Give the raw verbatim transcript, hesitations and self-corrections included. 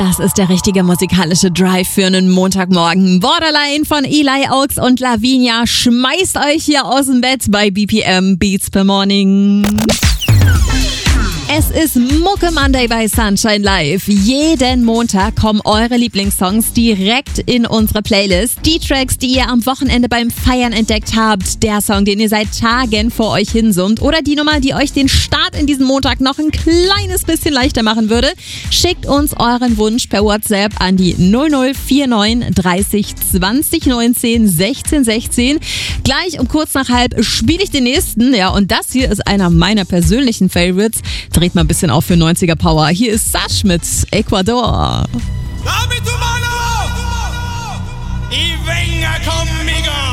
Das ist der richtige musikalische Drive für einen Montagmorgen. Borderline von Eli Oaks und Lavinia. Schmeißt euch hier aus dem Bett bei B P M Beats per Morning. Es ist Mucke Monday bei Sunshine Live. Jeden Montag kommen eure Lieblingssongs direkt in unsere Playlist. Die Tracks, die ihr am Wochenende beim Feiern entdeckt habt. Der Song, den ihr seit Tagen vor euch hinsummt. Oder die Nummer, die euch den Start in diesen Montag noch ein kleines bisschen leichter machen würde. Schickt uns euren Wunsch per WhatsApp an die null null vier neun dreißig zwanzig neunzehn sechzehn sechzehn. Gleich um kurz nach halb spiele ich den nächsten. Ja, und das hier ist einer meiner persönlichen Favorites. Dreht mal ein bisschen auf für neunziger Power. Hier ist Sash mit Ecuador. Dame tu mano y venga conmigo.